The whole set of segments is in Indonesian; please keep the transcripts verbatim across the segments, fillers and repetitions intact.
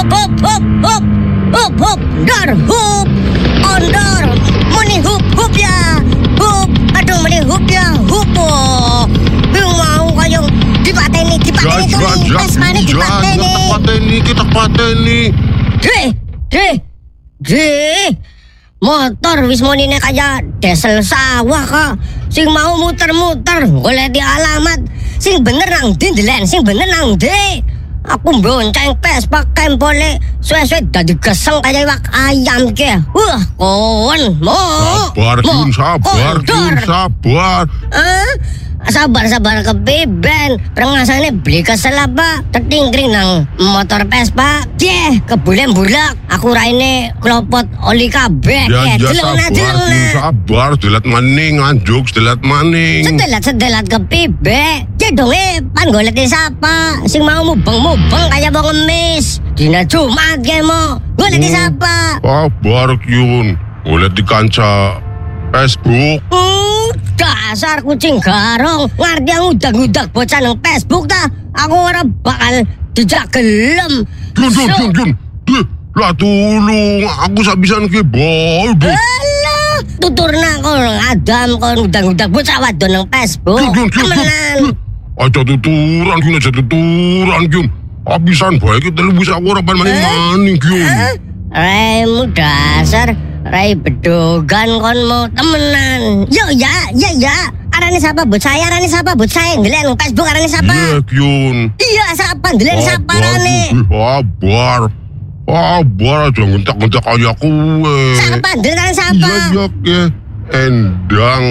Hup hup hup hup. Hup hup ndor hup. Ondor muni hup hup ya. Hup aduh muni hup ya. Hup. Yung mau kayong dipateni dipateni tuh nih. Pespa nih dipateni. Pateni kita pateni. Dre, dre, dre. Motor wis monine kaya desel sawah kok. Sing mau muter-muter golek di alamat. Sing bener nang ndi ndelen, sing bener nang ndi. Aku bonceng Vespa kempole suwe-suwe dadi geseng kaya iwak ayam ke. Wah, kon mo. Sabar Jun, sabar Jun, sabar. Hah? Sabar-sabar kepiben. Prengasane beli kesel apa? Tetingkring nang motor Vespa. Jeh, kebulem bulak. Aku raine klopot oli kabeh. Ya, ya sabar Jun, sabar. Sedelat maning, anjuk, sedelat maning. Sedelat-sedelat kepibe. Jedonge pan goleki sapa? Sing mau mubeng-mubeng kaya wong ngemis. Dina Jumat ge mo. Goleki sapa? Sabar Jun. Golek di kanca Facebook. Hmm, dasar kucing garong. Ngerti yang udak-udak bocah nang Facebook ta? Aku ora bakal dijak gelem. Jun, Jun, Jun, Jun. Dih, lah tulung. Aku sabisan ke bol. Alah, tuturna kon adam kon udak-udak bocah wadon nang Facebook. Jun, Jun, Jun, Temenan. Aja tuturan, Jun, aja tuturan, Jun. Abisan bae kita lu bisa ora pan maning-maning, Jun. Raimu dasar. Rai bedogan kon mau temenan. Yo ya, ya ya. Arane siapa bot saya, arane siapa bot saya. Ndelok nang Facebook arane siapa? Iya, Kyun. Iya, siapa ndelok siapa arane? Sabar. Sabar aja ngentak-ngentak kaya kowe. Siapa ndelok arane siapa? Iya, iya, ke. Endang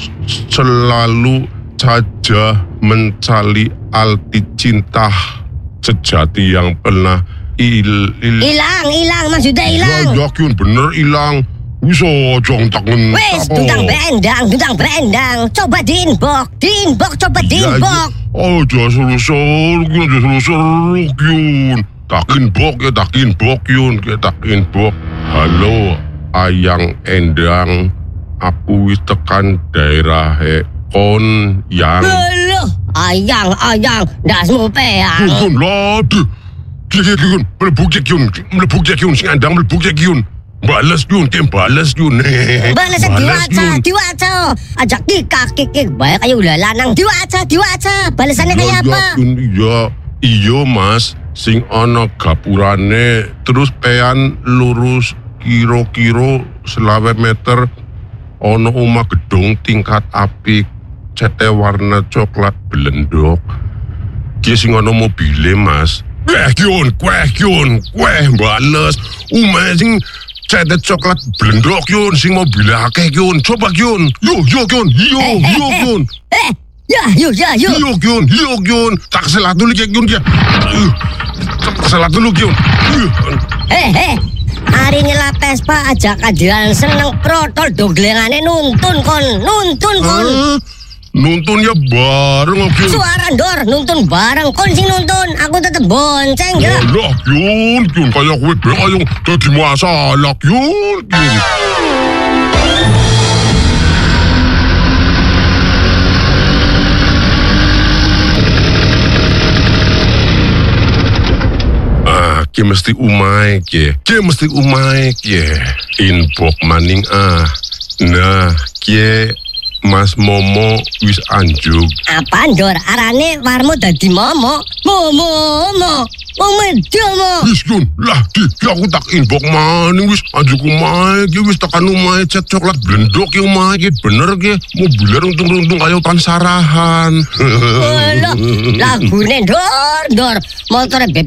selalu saja mencari arti cinta sejati yang pernah Il, il. Ilang, ilang, maksudnya ilang. Ya, yakin bener ilang. Bisa jong tangan. Wes, dudang berendang, dudang berendang. Coba diinbok, diinbok, coba diinbok. Oh, jangan seru-seru, jangan seru-seru, Kyun. Takin bok ya, takin bok, Kyun. Ya, takin bok. Halo, Ayang Endang. Aku wis tekan daerah he. Kon yang. Halo, Ayang, Ayang. Dasmu peang. Kyun, lade. Kyun, Kyun, melebuk ya Kyun, melebuk ya Kyun, sing andang melebuk ya Kyun. Balas Kyun, kem balas Kyun. Balas diwaca, diwaca. Ajak kikak, kikik, baik kayak udah lanang. Diwaca, diwaca. Balasannya kayak apa? Kyun, iya, iya mas, sing ono gapurane, terus pean lurus kiro-kiro selawe meter, ono omah gedung tingkat apik, cete warna coklat belendok. Ki sing ono mobile mas. Kweh Kyun, kweh Kyun, kweh bales. Umay sing cete coklat blendok Kyun, sing mau bila akeh Kyun. Coba Kyun, yo yo Kyun, yo yo Kyun. Eh, ya yo ya yo. Yo Kyun, yo Kyun. Tak selat dulu Kyun ya. Tak selat dulu Kyun. Eh eh. Hari nyela Vespa ajak kajian seneng protol doglengane nuntun kon, nuntun kon. Nuntun ya bareng Kyun. Suara ndor nuntun bareng kon sing nuntun. Aku tetep bonceng ya. Alah Kyun, Kyun kayak kowe bae ayo dadi masalah Kyun, Kyun. Ah, ki mesti umai ki. Ki mesti umai ki. Inbox maning ah. Nah, ki Mas Momo wis anjuk. Apa ndor arane warmu dadi momo? Momo, momo. Wong medya mo. Wis Kyun, lah di ki aku tak inbox maning wis anjuk omahe ki wis tekan omahe cet coklat blendok ki omahe ki bener ki mobil runtung-runtung kaya tan sarahan. Lah lagune ndor, ndor. Motore